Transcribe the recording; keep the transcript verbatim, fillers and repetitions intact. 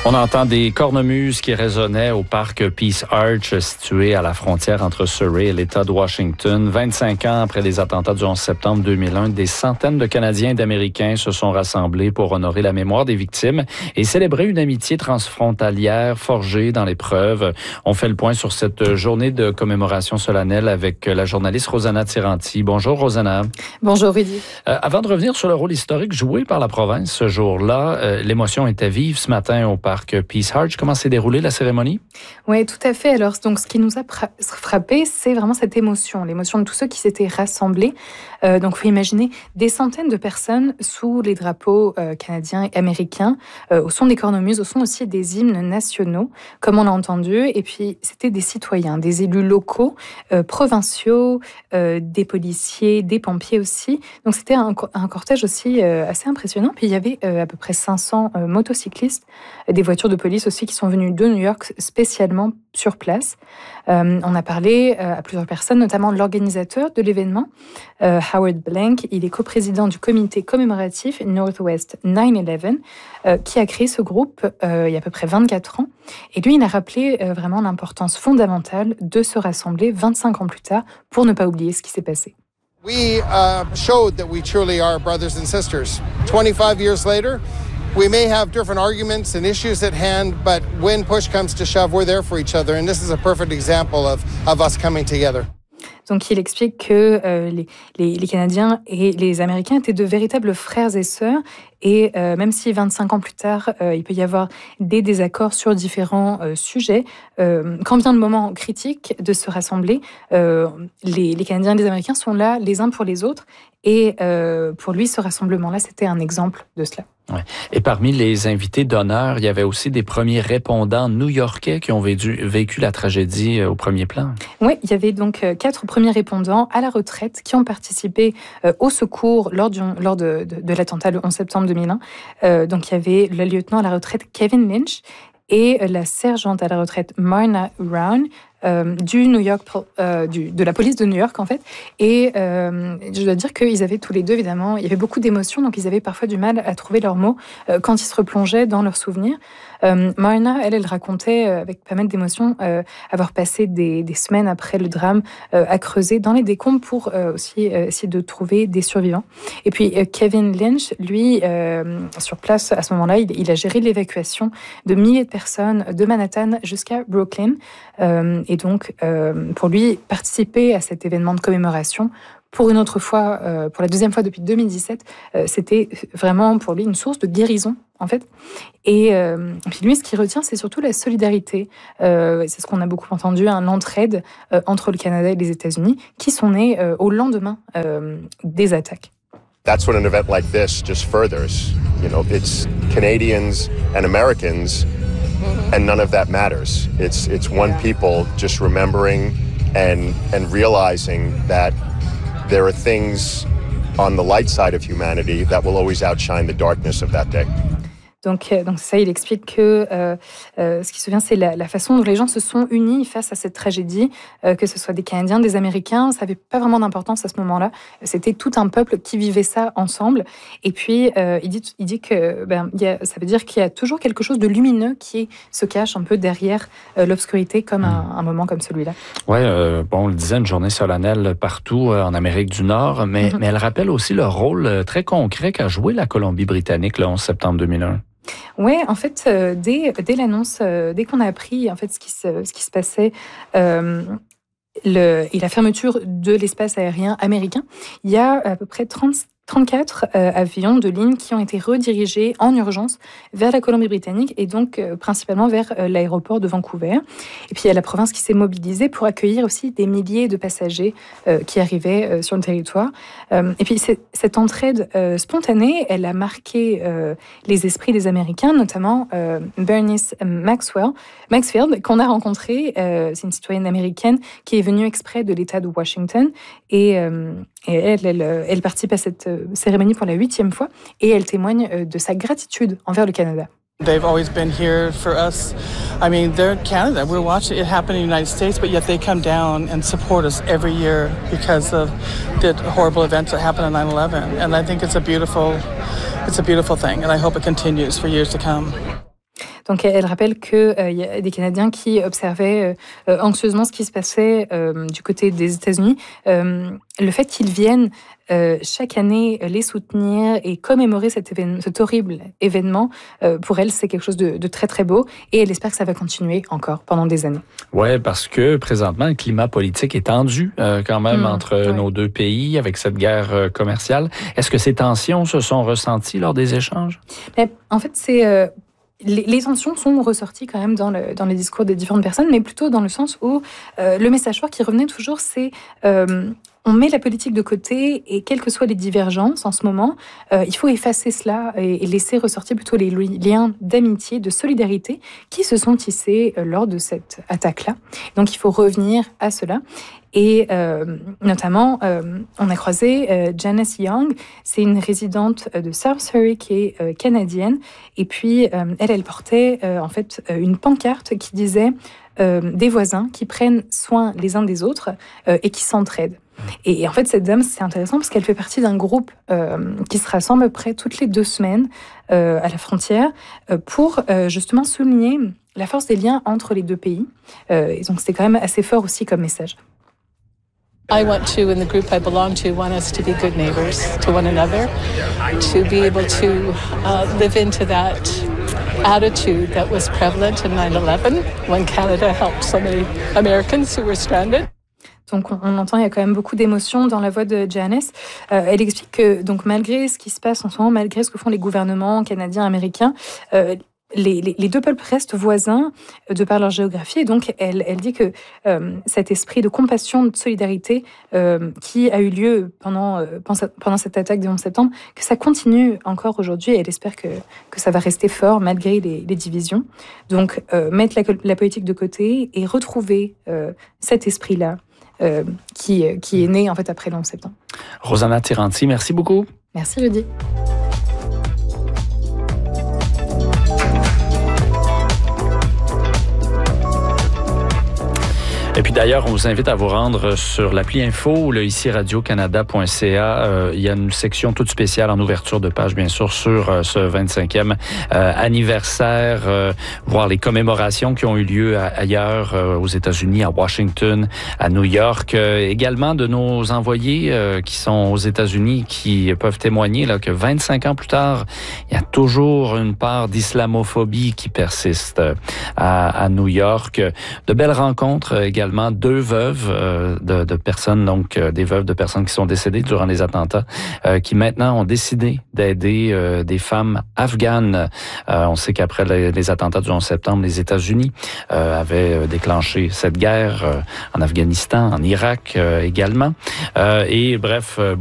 On entend des cornemuses qui résonnaient au parc Peace Arch, situé à la frontière entre Surrey et l'État de Washington. vingt-cinq ans après les attentats du onze septembre deux mille un, des centaines de Canadiens et d'Américains se sont rassemblés pour honorer la mémoire des victimes et célébrer une amitié transfrontalière forgée dans l'épreuve. On fait le point sur cette journée de commémoration solennelle avec la journaliste Rosanna Tiranti. Bonjour Rosanna. Bonjour Rudy. Euh, avant de revenir sur le rôle historique joué par la province ce jour-là, euh, l'émotion était vive ce matin au parc Peace Arch. Comment s'est déroulée la cérémonie? Oui, tout à fait. Alors, donc, ce qui nous a frappé, c'est vraiment cette émotion, l'émotion de tous ceux qui s'étaient rassemblés. Euh, donc, il faut imaginer des centaines de personnes sous les drapeaux euh, canadiens et américains, euh, au son des cornemuses, au son aussi des hymnes nationaux, comme on l'a entendu. Et puis, c'était des citoyens, des élus locaux, euh, provinciaux, euh, des policiers, des pompiers aussi. Donc, c'était un, un cortège aussi euh, assez impressionnant. Puis, il y avait euh, à peu près cinq cents euh, motocyclistes, des voitures de police aussi qui sont venues de New York spécialement sur place. Euh, on a parlé euh, à plusieurs personnes, notamment l'organisateur de l'événement, euh, Howard Blank. Il est coprésident du comité commémoratif Northwest nine eleven, euh, qui a créé ce groupe euh, il y a à peu près vingt-quatre ans. Et lui, il a rappelé euh, vraiment l'importance fondamentale de se rassembler vingt-cinq ans plus tard pour ne pas oublier ce qui s'est passé. We uh, showed that we truly are brothers and sisters. twenty-five years later, we may have different arguments and issues at hand, but when push comes to shove, we're there for each other. And this is a perfect example of, of us coming together. Donc, il explique que euh, les, les, les Canadiens et les Américains étaient de véritables frères et sœurs. Et euh, même si vingt-cinq ans plus tard, euh, il peut y avoir des désaccords sur différents euh, sujets, euh, quand vient le moment critique de se rassembler, euh, les, les Canadiens et les Américains sont là les uns pour les autres. Et euh, pour lui, ce rassemblement-là, c'était un exemple de cela. Ouais. Et parmi les invités d'honneur, il y avait aussi des premiers répondants new-yorkais qui ont vécu, vécu la tragédie au premier plan. Oui, il y avait donc quatre premiers répondants à la retraite qui ont participé euh, au secours lors, du, lors de, de, de l'attentat le onze septembre deux mille un. Euh, donc il y avait le lieutenant à la retraite Kevin Lynch et la sergente à la retraite Marna Brown. Euh, du New York, euh, du, de la police de New York en fait, et euh, je dois dire qu'ils avaient tous les deux évidemment, il y avait beaucoup d'émotions, donc ils avaient parfois du mal à trouver leurs mots euh, quand ils se replongeaient dans leurs souvenirs. Euh, Marna, elle, elle racontait euh, avec pas mal d'émotions euh, avoir passé des, des semaines après le drame euh, à creuser dans les décombres pour euh, aussi euh, essayer de trouver des survivants. Et puis euh, Kevin Lynch, lui, euh, sur place à ce moment-là, il, il a géré l'évacuation de milliers de personnes de Manhattan jusqu'à Brooklyn. Euh, et donc, euh, pour lui, participer à cet événement de commémoration, pour une autre fois, euh, pour la deuxième fois depuis deux mille dix-sept, euh, c'était vraiment pour lui une source de guérison, en fait. Et euh, puis lui, ce qu'il retient, c'est surtout la solidarité. Euh, c'est ce qu'on a beaucoup entendu, hein, l'entraide euh, entre le Canada et les États-Unis, qui sont nés euh, au lendemain euh, des attaques. That's what an event like this just furthers. You know, it's Canadians and Americans, and none of that matters. It's it's one people just remembering and and realizing that there are things on the light side of humanity that will always outshine the darkness of that day. Donc, euh, donc ça, il explique que euh, euh, ce qui se souvient, c'est la, la façon dont les gens se sont unis face à cette tragédie, euh, que ce soit des Canadiens, des Américains, ça n'avait pas vraiment d'importance à ce moment-là. C'était tout un peuple qui vivait ça ensemble. Et puis, euh, il dit, il dit que ben, il y a, ça veut dire qu'il y a toujours quelque chose de lumineux qui se cache un peu derrière euh, l'obscurité, comme un, un moment comme celui-là. Oui, euh, bon, on le disait, une journée solennelle partout euh, en Amérique du Nord, mais, mm-hmm. mais elle rappelle aussi le rôle euh, très concret qu'a joué la Colombie-Britannique le onze septembre deux mille un. Oui, en fait, euh, dès, dès l'annonce, euh, dès qu'on a appris en fait, ce, qui se, ce qui se passait euh, le, et la fermeture de l'espace aérien américain, il y a à peu près trente, trente-quatre euh, avions de ligne qui ont été redirigés en urgence vers la Colombie-Britannique et donc euh, principalement vers euh, l'aéroport de Vancouver. Et puis il y a la province qui s'est mobilisée pour accueillir aussi des milliers de passagers euh, qui arrivaient euh, sur le territoire. Euh, et puis cette entraide euh, spontanée, elle a marqué euh, les esprits des Américains, notamment euh, Bernice Maxwell, Maxfield, qu'on a rencontrée. Euh, c'est une citoyenne américaine qui est venue exprès de l'État de Washington et, euh, et elle, elle, elle participe à cette cérémonie pour la huitième fois et elle témoigne de sa gratitude envers le Canada. They've always been here for us. I mean, they're Canada. We're watching it happen in the United States, but yet they come down and support us every year because of the horrible events that happened on nine eleven. And I think it's a beautiful, it's a beautiful thing, and I hope it continues for years to come. Donc, elle rappelle qu'il euh, y a des Canadiens qui observaient euh, anxieusement ce qui se passait euh, du côté des États-Unis. Euh, le fait qu'ils viennent euh, chaque année les soutenir et commémorer cet, événement, cet horrible événement, euh, pour elle, c'est quelque chose de, de très, très beau. Et elle espère que ça va continuer encore pendant des années. Oui, parce que présentement, le climat politique est tendu euh, quand même mmh, entre ouais. nos deux pays avec cette guerre euh, commerciale. Est-ce que ces tensions se sont ressenties lors des échanges? Mais, en fait, c'est... Euh, Les, les tensions sont ressorties quand même dans, le, dans les discours des différentes personnes, mais plutôt dans le sens où euh, le message fort qui revenait toujours, c'est euh, on met la politique de côté et quelles que soient les divergences en ce moment, euh, il faut effacer cela et, et laisser ressortir plutôt les liens d'amitié, de solidarité qui se sont tissés euh, lors de cette attaque-là. Donc il faut revenir à cela. Et euh, notamment, euh, on a croisé euh, Janice Young, c'est une résidente de South Surrey qui est euh, canadienne. Et puis, euh, elle, elle portait euh, en fait euh, une pancarte qui disait euh, des voisins qui prennent soin les uns des autres euh, et qui s'entraident. Et, et en fait, cette dame, c'est intéressant parce qu'elle fait partie d'un groupe euh, qui se rassemble à peu près toutes les deux semaines euh, à la frontière euh, pour euh, justement souligner la force des liens entre les deux pays. Euh, et donc, c'était quand même assez fort aussi comme message. I want to, in the group I belong to, want us to be good neighbors to one another, to be able to uh, live into that attitude that was prevalent in nine eleven when Canada helped so many Americans who were stranded. Donc, on, on entend, il y a quand même beaucoup d'émotions dans la voix de Janice. Euh, elle explique que, donc, malgré ce qui se passe en ce moment, malgré ce que font les gouvernements canadiens, américains, euh, Les, les, les deux peuples restent voisins de par leur géographie. Et donc, elle, elle dit que euh, cet esprit de compassion, de solidarité euh, qui a eu lieu pendant, euh, pendant cette attaque du onze septembre, que ça continue encore aujourd'hui. Et elle espère que, que ça va rester fort malgré les, les divisions. Donc, euh, mettre la, la politique de côté et retrouver euh, cet esprit-là euh, qui, qui est né en fait après le onze septembre. Rosanna Tiranti, merci beaucoup. Merci, Rudy. Et puis d'ailleurs, on vous invite à vous rendre sur l'appli info, le ici radio canada point c a. Euh, il y a une section toute spéciale en ouverture de page, bien sûr, sur euh, ce vingt-cinquième euh, anniversaire, euh, voir les commémorations qui ont eu lieu à, ailleurs euh, aux États-Unis, à Washington, à New York. Euh, également de nos envoyés euh, qui sont aux États-Unis, qui peuvent témoigner là, que vingt-cinq ans plus tard, il y a toujours une part d'islamophobie qui persiste euh, à, à New York. De belles rencontres euh, également. Deux veuves euh, de, de personnes, donc euh, des veuves de personnes qui sont décédées durant les attentats, euh, qui maintenant ont décidé d'aider euh, des femmes afghanes. Euh, on sait qu'après les, les attentats du onze septembre, les États-Unis euh, avaient déclenché cette guerre euh, en Afghanistan, en Irak euh, également. Euh, et bref,